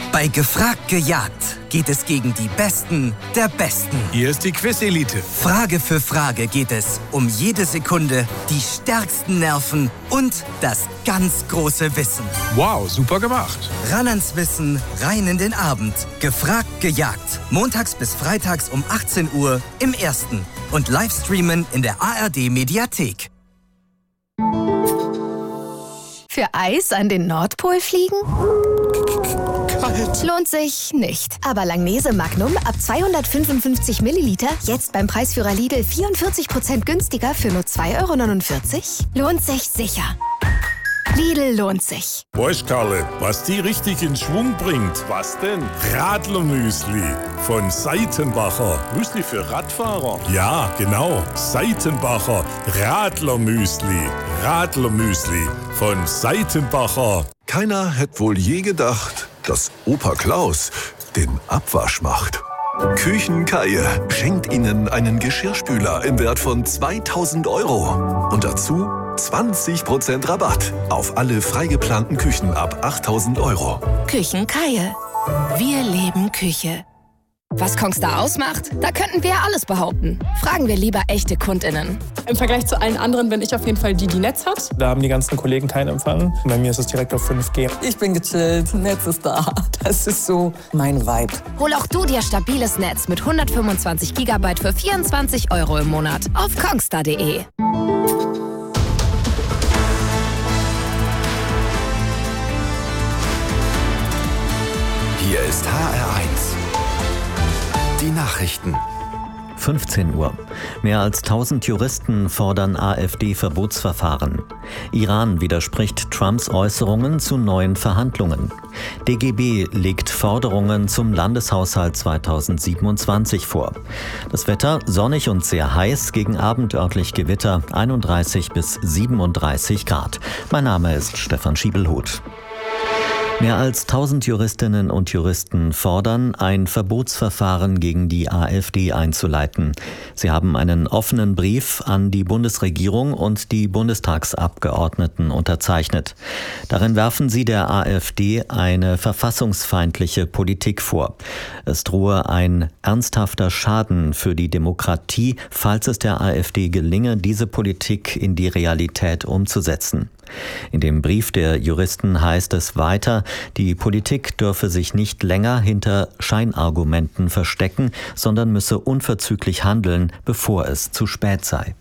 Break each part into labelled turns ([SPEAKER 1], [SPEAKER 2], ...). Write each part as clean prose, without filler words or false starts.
[SPEAKER 1] Bei Gefragt gejagt geht es gegen die Besten der Besten.
[SPEAKER 2] Hier ist die Quiz-Elite.
[SPEAKER 1] Frage für Frage geht es um jede Sekunde, die stärksten Nerven und das ganz große Wissen.
[SPEAKER 2] Wow, super gemacht.
[SPEAKER 1] Ran ans Wissen, rein in den Abend. Gefragt gejagt. Montags bis freitags um 18 Uhr im Ersten. Und Livestreamen in der ARD-Mediathek.
[SPEAKER 3] Für Eis an den Nordpol fliegen?
[SPEAKER 2] Kalt.
[SPEAKER 3] Lohnt sich nicht. Aber Langnese Magnum ab 255 Milliliter jetzt beim Preisführer Lidl 44% günstiger für nur 2,49 €? Lohnt sich sicher. Lidl lohnt sich.
[SPEAKER 4] Weißt Karle, was die richtig in Schwung bringt? Was denn? Radlermüsli von Seitenbacher. Müsli für Radfahrer? Ja, genau. Seitenbacher Radlermüsli. Radlermüsli von Seitenbacher.
[SPEAKER 5] Keiner hätte wohl je gedacht, dass Opa Klaus den Abwasch macht. Küchenkeier schenkt Ihnen einen Geschirrspüler im Wert von 2.000 € und dazu 20% Rabatt auf alle freigeplanten Küchen ab 8.000 €.
[SPEAKER 3] Küchenkeier. Wir leben Küche. Was Kongstar ausmacht? Da könnten wir alles behaupten. Fragen wir lieber echte KundInnen.
[SPEAKER 6] Im Vergleich zu allen anderen bin ich auf jeden Fall die Netz hat.
[SPEAKER 7] Da haben die ganzen Kollegen keinen Empfang. Bei mir ist es direkt auf 5G.
[SPEAKER 8] Ich bin gechillt, Netz ist da. Das ist so mein Vibe.
[SPEAKER 3] Hol auch du dir stabiles Netz mit 125 GB für 24 € im Monat auf kongstar.de.
[SPEAKER 9] Hier ist HR1. Die Nachrichten.
[SPEAKER 10] 15 Uhr. Mehr als 1000 Juristen fordern AfD-Verbotsverfahren. Iran widerspricht Trumps Äußerungen zu neuen Verhandlungen. DGB legt Forderungen zum Landeshaushalt 2027 vor. Das Wetter sonnig und sehr heiß, gegen Abend örtlich Gewitter 31 bis 37 Grad. Mein Name ist Stefan Schiebelhuth. Mehr als 1000 Juristinnen und Juristen fordern, ein Verbotsverfahren gegen die AfD einzuleiten. Sie haben einen offenen Brief an die Bundesregierung und die Bundestagsabgeordneten unterzeichnet. Darin werfen sie der AfD eine verfassungsfeindliche Politik vor. Es drohe ein ernsthafter Schaden für die Demokratie, falls es der AfD gelinge, diese Politik in die Realität umzusetzen. In dem Brief der Juristen heißt es weiter, die Politik dürfe sich nicht länger hinter Scheinargumenten verstecken, sondern müsse unverzüglich handeln, bevor es zu spät sei.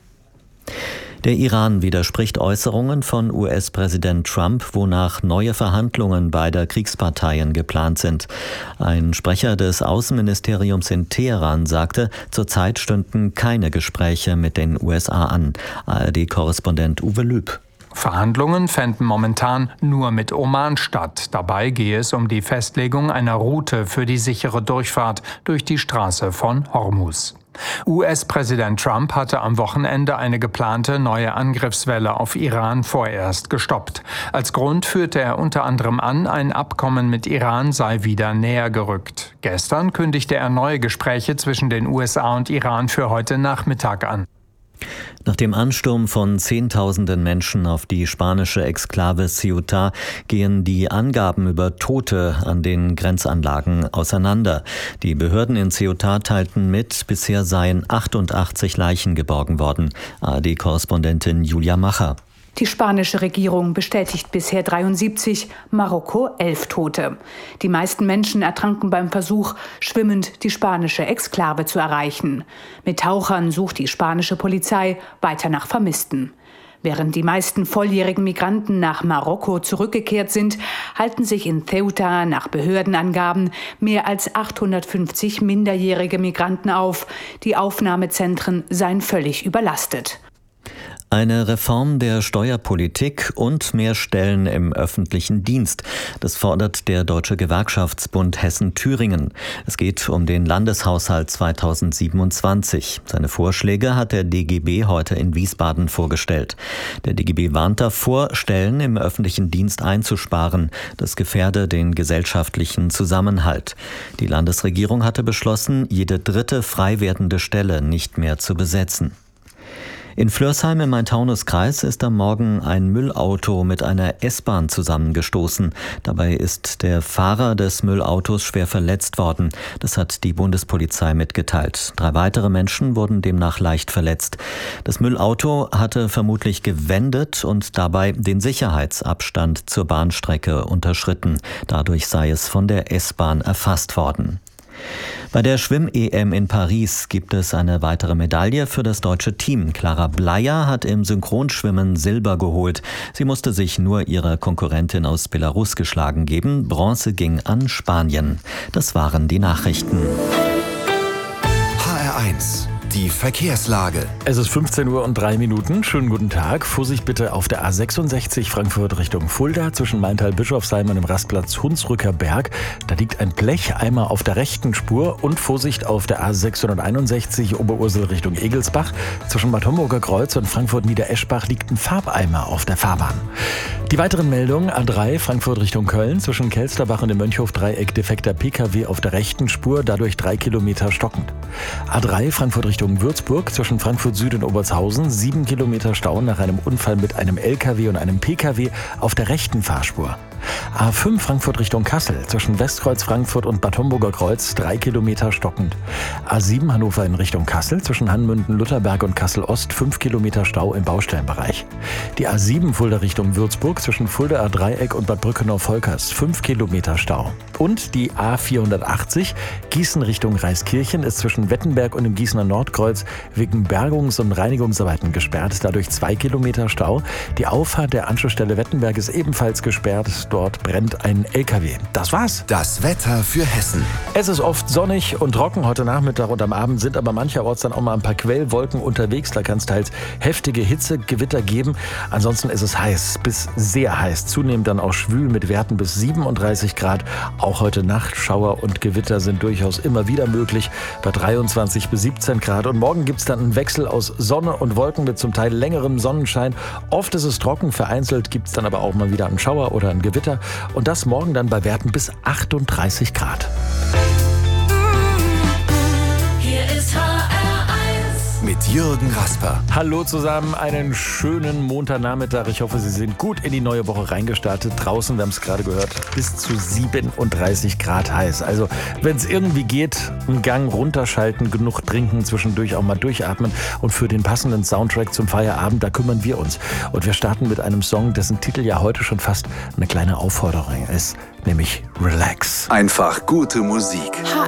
[SPEAKER 10] Der Iran widerspricht Äußerungen von US-Präsident Trump, wonach neue Verhandlungen beider Kriegsparteien geplant sind. Ein Sprecher des Außenministeriums in Teheran sagte, zurzeit stünden keine Gespräche mit den USA an. ARD-Korrespondent Uwe Lüb.
[SPEAKER 11] Verhandlungen fänden momentan nur mit Oman statt. Dabei gehe es um die Festlegung einer Route für die sichere Durchfahrt durch die Straße von Hormuz. US-Präsident Trump hatte am Wochenende eine geplante neue Angriffswelle auf Iran vorerst gestoppt. Als Grund führte er unter anderem an, ein Abkommen mit Iran sei wieder näher gerückt. Gestern kündigte er neue Gespräche zwischen den USA und Iran für heute Nachmittag an.
[SPEAKER 10] Nach dem Ansturm von Zehntausenden Menschen auf die spanische Exklave Ceuta gehen die Angaben über Tote an den Grenzanlagen auseinander. Die Behörden in Ceuta teilten mit, bisher seien 88 Leichen geborgen worden. ARD-Korrespondentin Julia Macher.
[SPEAKER 12] Die spanische Regierung bestätigt bisher 73, Marokko 11 Tote. Die meisten Menschen ertranken beim Versuch, schwimmend die spanische Exklave zu erreichen. Mit Tauchern sucht die spanische Polizei weiter nach Vermissten. Während die meisten volljährigen Migranten nach Marokko zurückgekehrt sind, halten sich in Ceuta nach Behördenangaben mehr als 850 minderjährige Migranten auf. Die Aufnahmezentren seien völlig überlastet.
[SPEAKER 10] Eine Reform der Steuerpolitik und mehr Stellen im öffentlichen Dienst. Das fordert der Deutsche Gewerkschaftsbund Hessen-Thüringen. Es geht um den Landeshaushalt 2027. Seine Vorschläge hat der DGB heute in Wiesbaden vorgestellt. Der DGB warnt davor, Stellen im öffentlichen Dienst einzusparen. Das gefährde den gesellschaftlichen Zusammenhalt. Die Landesregierung hatte beschlossen, jede dritte frei werdende Stelle nicht mehr zu besetzen. In Flörsheim im Main-Taunus-Kreis ist am Morgen ein Müllauto mit einer S-Bahn zusammengestoßen. Dabei ist der Fahrer des Müllautos schwer verletzt worden. Das hat die Bundespolizei mitgeteilt. 3 weitere Menschen wurden demnach leicht verletzt. Das Müllauto hatte vermutlich gewendet und dabei den Sicherheitsabstand zur Bahnstrecke unterschritten. Dadurch sei es von der S-Bahn erfasst worden. Bei der Schwimm-EM in Paris gibt es eine weitere Medaille für das deutsche Team. Clara Bleier hat im Synchronschwimmen Silber geholt. Sie musste sich nur ihrer Konkurrentin aus Belarus geschlagen geben. Bronze ging an Spanien. Das waren die Nachrichten.
[SPEAKER 9] HR1, die Verkehrslage.
[SPEAKER 2] Es ist 15:03 Uhr. Schönen guten Tag. Vorsicht bitte auf der A66 Frankfurt Richtung Fulda zwischen Maintal-Bischofsheim und dem Rastplatz Hunsrücker Berg. Da liegt ein Blecheimer auf der rechten Spur. Und Vorsicht auf der A661 Oberursel Richtung Egelsbach. Zwischen Bad Homburger Kreuz und Frankfurt-Niedereschbach liegt ein Farbeimer auf der Fahrbahn. Die weiteren Meldungen: A3 Frankfurt Richtung Köln zwischen Kelsterbach und dem Mönchhof-Dreieck defekter Pkw auf der rechten Spur, dadurch 3 Kilometer stockend. A3 Frankfurt Richtung Würzburg zwischen Frankfurt Süd und Obertshausen 7 Kilometer Stau nach einem Unfall mit einem LKW und einem Pkw auf der rechten Fahrspur. A5 Frankfurt Richtung Kassel zwischen Westkreuz Frankfurt und Bad Homburger Kreuz 3 Kilometer stockend. A7 Hannover in Richtung Kassel zwischen Hanmünden, Lutherberg und Kassel Ost 5 Kilometer Stau im Baustellenbereich. Die A7 Fulda Richtung Würzburg zwischen Fuldaer Dreieck und Bad Brückenau-Volkers 5 Kilometer Stau. Und die A480 Gießen Richtung Reiskirchen ist zwischen Wettenberg und dem Gießener Nordkreuz wegen Bergungs- und Reinigungsarbeiten gesperrt, dadurch 2 Kilometer Stau. Die Auffahrt der Anschlussstelle Wettenberg ist ebenfalls gesperrt. Dort brennt ein LKW. Das war's.
[SPEAKER 9] Das Wetter für Hessen.
[SPEAKER 2] Es ist oft sonnig und trocken. Heute Nachmittag und am Abend sind aber mancherorts dann auch mal ein paar Quellwolken unterwegs. Da kann es teils heftige Hitzegewitter geben. Ansonsten ist es heiß bis sehr heiß. Zunehmend dann auch schwül mit Werten bis 37 Grad. Auch heute Nacht Schauer und Gewitter sind durchaus immer wieder möglich. Bei 23 bis 17 Grad. Und morgen gibt es dann einen Wechsel aus Sonne und Wolken mit zum Teil längerem Sonnenschein. Oft ist es trocken. Vereinzelt gibt es dann aber auch mal wieder einen Schauer oder ein Gewitter. Und das morgen dann bei Werten bis 38 Grad.
[SPEAKER 13] Hier ist HR1
[SPEAKER 9] mit Jürgen Rasper.
[SPEAKER 2] Hallo zusammen, einen schönen Montagnachmittag. Ich hoffe, Sie sind gut in die neue Woche reingestartet. Draußen, wir haben es gerade gehört, bis zu 37 Grad heiß. Also, wenn es irgendwie geht, einen Gang runterschalten, genug trinken, zwischendurch auch mal durchatmen. Und für den passenden Soundtrack zum Feierabend, da kümmern wir uns. Und wir starten mit einem Song, dessen Titel ja heute schon fast eine kleine Aufforderung ist, nämlich Relax.
[SPEAKER 9] Einfach gute Musik.